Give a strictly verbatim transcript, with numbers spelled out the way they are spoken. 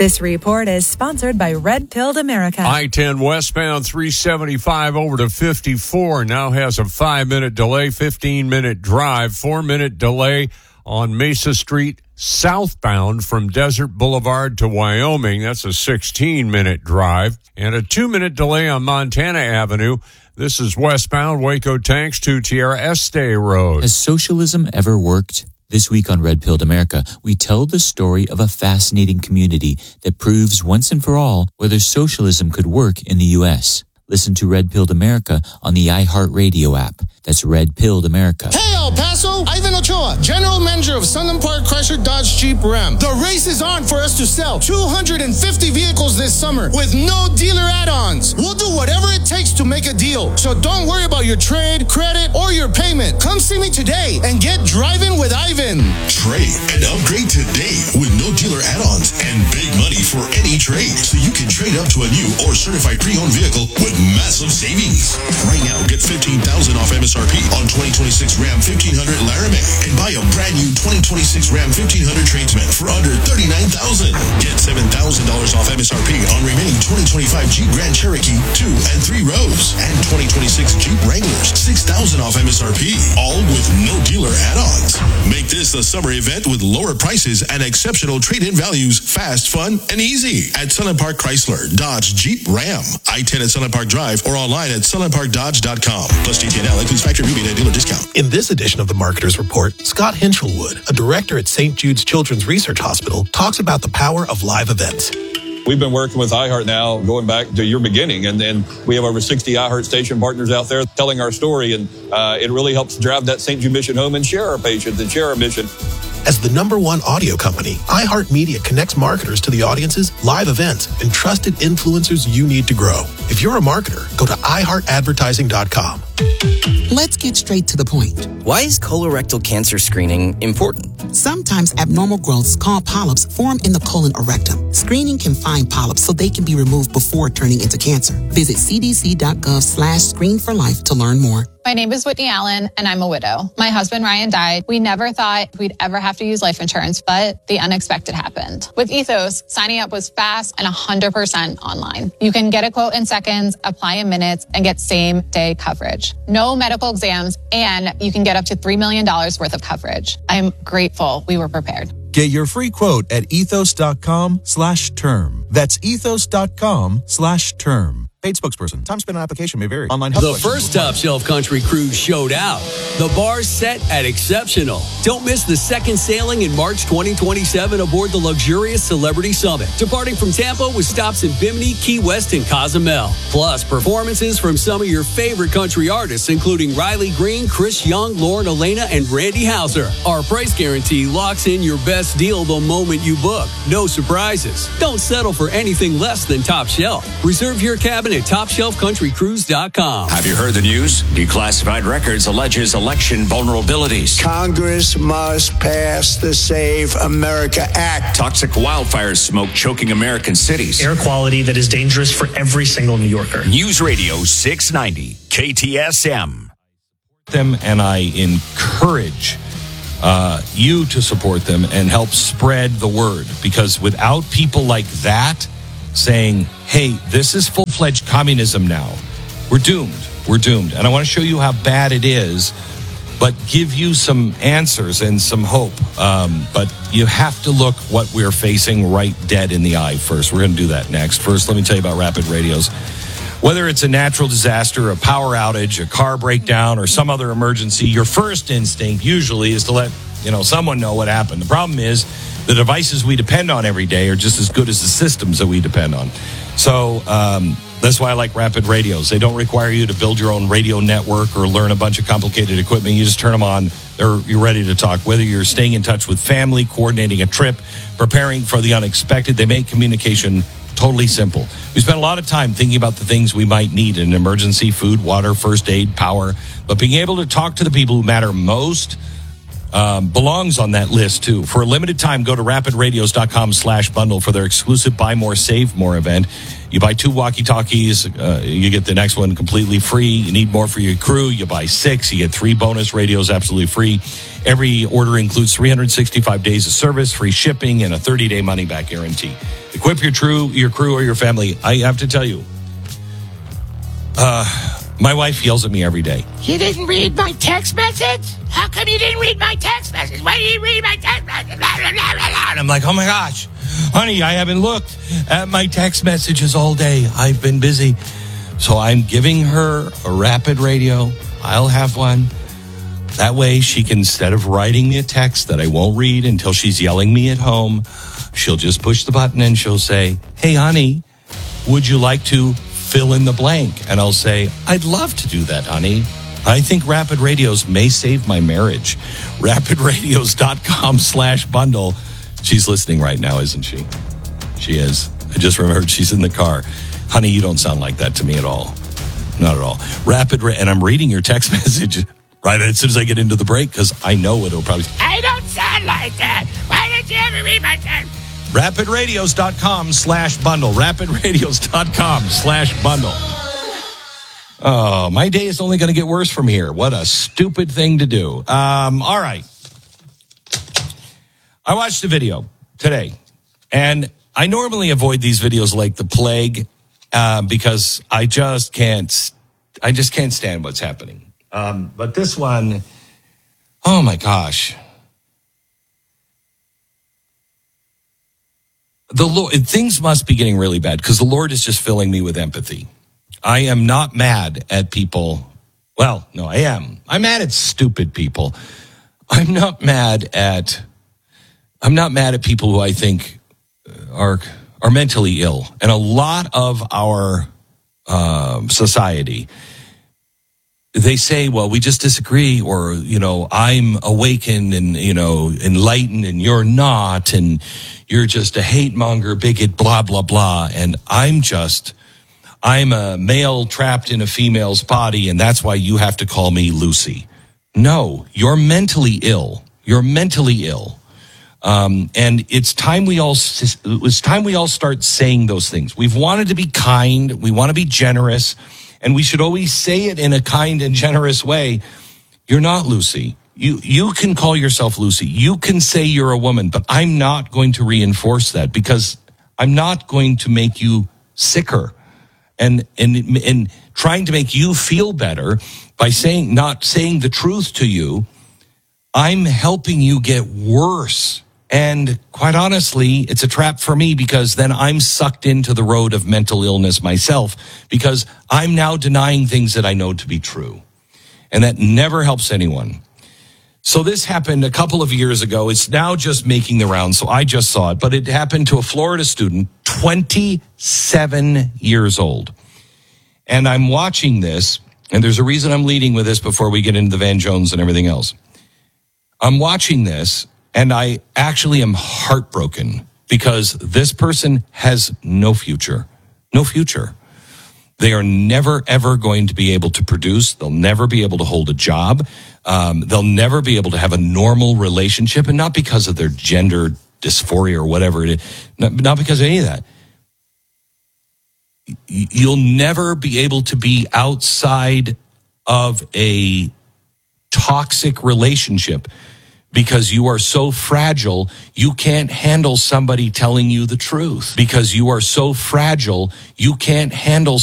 This report is sponsored by Red Pilled America. I ten westbound three seventy-five over to fifty-four now has a five-minute delay, fifteen-minute drive, four-minute delay on Mesa Street southbound from Desert Boulevard to Wyoming. That's a sixteen-minute drive. And a two-minute delay on Montana Avenue. This is westbound Waco Tanks to Tierra Este Road. Has socialism ever worked? This week on Red Pilled America, we tell the story of a fascinating community that proves once and for all whether socialism could work in the U S. Listen to Red Pilled America on the iHeartRadio app. That's Red Pilled America. Hey, El Paso! Ivan Ochoa, General Manager of Sunland Park Chrysler Dodge Jeep Ram. The race is on for us to sell two hundred fifty vehicles this summer with no dealer add-ons. We'll do whatever it takes to make a deal. So don't worry about your trade, credit, or your payment. Come see me today and get driving with Ivan. Trade and upgrade today with no dealer add-ons and big money for any trade. So you can trade up to a new or certified pre-owned vehicle with massive savings. Right now, get fifteen thousand dollars off M S R P on twenty twenty-six Ram fifteen hundred Laramie and buy a brand new twenty twenty-six Ram fifteen hundred Tradesman for under thirty-nine thousand dollars. Get seven thousand dollars off M S R P on remaining twenty twenty-five Jeep Grand Cherokee two and three rows and twenty twenty-six Jeep Wranglers six thousand dollars off M S R P, all with no dealer add-ons. Make this a summer event with lower prices and exceptional trade-in values, fast, fun, and easy at Sunland Park Chrysler Dodge Jeep Ram, I ten at Sunland Park Drive, or online at sunland park dodge dot com. Plus T T N L includes factory rebate and dealer discount. In this edition of the Marketer's Report, Scott Hinchelwood, a director at Saint Jude's Children's Research Hospital, talks about the power of live events. We've been working with iHeart now going back to your beginning, and then we have over sixty iHeart station partners out there telling our story, and uh, it really helps drive that Saint Jude mission home and share our patients and share our mission. As the number one audio company, iHeartMedia connects marketers to the audiences, live events, and trusted influencers you need to grow. If you're a marketer, go to i heart advertising dot com. Let's get straight to the point. Why is colorectal cancer screening important? Sometimes abnormal growths called polyps form in the colon or rectum. Screening can find polyps so they can be removed before turning into cancer. Visit c d c dot gov slash screen for life to learn more. My name is Whitney Allen, and I'm a widow. My husband, Ryan, died. We never thought we'd ever have to use life insurance, but the unexpected happened. With Ethos, signing up was fast and one hundred percent online. You can get a quote in seconds, apply in minutes, and get same-day coverage. No medical exams, and you can get up to three million dollars worth of coverage. I'm grateful we were prepared. Get your free quote at ethos.com slash term. That's ethos.com slash term. Paid spokesperson. Time spent on application may vary. Online help The first Top Shelf Country Cruise showed out. The bar's set at exceptional. Don't miss the second sailing in March twenty twenty-seven aboard the luxurious Celebrity Summit, departing from Tampa with stops in Bimini, Key West, and Cozumel. Plus, performances from some of your favorite country artists, including Riley Green, Chris Young, Lauren Elena, and Randy Houser. Our price guarantee locks in your best deal the moment you book. No surprises. Don't settle for anything less than Top Shelf. Reserve your cabin at top shelf country cruise dot com. Have you heard the news? Declassified Records alleges election vulnerabilities. Congress must pass the Save America Act. Toxic wildfires smoke choking American cities. Air quality that is dangerous for every single New Yorker. News Radio six ninety K T S M. Them and I encourage uh, you to support them and help spread the word, because without people like that saying, hey, this is full-fledged communism now, we're doomed. We're doomed. And I want to show you how bad it is, but give you some answers and some hope. Um, but you have to look what we're facing right dead in the eye first. We're going to do that next. First, let me tell you about Rapid Radios. Whether it's a natural disaster, a power outage, a car breakdown, or some other emergency, your first instinct usually is to let you know someone know what happened. The problem is the devices we depend on every day are just as good as the systems that we depend on. So um, that's why I like Rapid Radios. They don't require you to build your own radio network or learn a bunch of complicated equipment. You just turn them on. They're, you're ready to talk. Whether you're staying in touch with family, coordinating a trip, preparing for the unexpected, they make communication totally simple. We spend a lot of time thinking about the things we might need in an emergency: food, water, first aid, power. But being able to talk to the people who matter most Um, belongs on that list too. For a limited time, go to rapid radios dot com slash bundle for their exclusive Buy More, Save More event. You buy two walkie-talkies, uh, you get the next one completely free. You need more for your crew, you buy six, you get three bonus radios absolutely free. Every order includes three hundred sixty-five days of service, free shipping, and a thirty-day money-back guarantee. Equip your true, your crew or your family. I have to tell you, uh, my wife yells at me every day. You didn't read my text message? How come you didn't read my text message? Why didn't you read my text message? And I'm like, oh my gosh, honey, I haven't looked at my text messages all day. I've been busy. So I'm giving her a Rapid Radio. I'll have one. That way she can, instead of writing me a text that I won't read until she's yelling me at home, she'll just push the button and she'll say, hey, honey, would you like to fill in the blank? And I'll say, I'd love to do that, honey. I think Rapid Radios may save my marriage. rapidradios.com slash bundle. She's listening right now, isn't she? She is. I just remembered she's in the car. Honey, you don't sound like that to me at all. Not at all. Rapid, and I'm reading your text message right as soon as I get into the break because I know it'll probably. I don't sound like that. Why didn't you ever read my text? rapidradios.com slash bundle. rapidradios.com slash bundle. Oh, my day is only going to get worse from here. What a stupid thing to do. Um, all right. I watched a video today, and I normally avoid these videos like the plague uh, because I just can't, I just can't stand what's happening. Um, but this one, oh my gosh. The Lord, things must be getting really bad because the Lord is just filling me with empathy. I am not mad at people. Well, no, I am. I'm mad at stupid people. I'm not mad at, I'm not mad at people who I think are, are mentally ill. And a lot of our um, society, they say, well, we just disagree, or, you know, I'm awakened and, you know, enlightened and you're not, and you're just a hate monger, bigot, blah, blah, blah. And I'm just, I'm a male trapped in a female's body, and that's why you have to call me Lucy. No, you're mentally ill. You're mentally ill. Um, and it's time we all, it's time we all start saying those things. We've wanted to be kind. We want to be generous. And we should always say it in a kind and generous way. You're not Lucy. You you can call yourself Lucy. You can say you're a woman, but I'm not going to reinforce that because I'm not going to make you sicker and and and trying to make you feel better by saying not saying the truth to you. I'm helping you get worse. And quite honestly, it's a trap for me because then I'm sucked into the road of mental illness myself because I'm now denying things that I know to be true. And that never helps anyone. So this happened a couple of years ago. It's now just making the rounds, so I just saw it. But it happened to a Florida student, twenty-seven years old. And I'm watching this, and there's a reason I'm leading with this before we get into the Van Jones and everything else. I'm watching this. And I actually am heartbroken because this person has no future, no future. They are never, ever going to be able to produce. They'll never be able to hold a job. Um, they'll never be able to have a normal relationship, and not because of their gender dysphoria or whatever it is, not, not because of any of that. You'll never be able to be outside of a toxic relationship because you are so fragile, you can't handle somebody telling you the truth. Because you are so fragile, you can't handle